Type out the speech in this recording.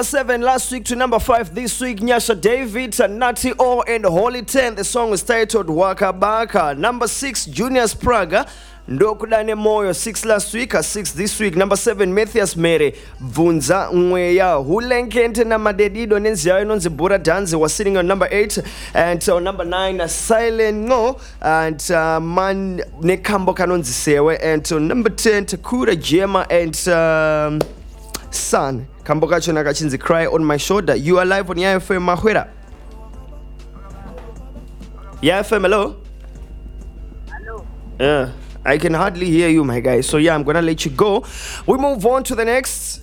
7 last week to number 5 this week. Nyasha David, Nati O and Holy 10. The song is titled Waka Baka. Number 6 Junior Spraga, Ndokudane Moyo. 6 last week, 6 this week. Number 7 Matthias Mere, Vunza Mweya. Hulenkente na Madedido Nenziayo Nonzibura Danze was sitting on number 8. And on number 9 Silent No and Man Nekambo Kanonzisewe. And on number 10 Takura Jema and Son Kambokacho Nakachinzi Cry on My Shoulder. You are live on YFM Mahwera. YFM, hello? Hello. Yeah, I can hardly hear you, my guy. So yeah, I'm gonna let you go. We move on to the next.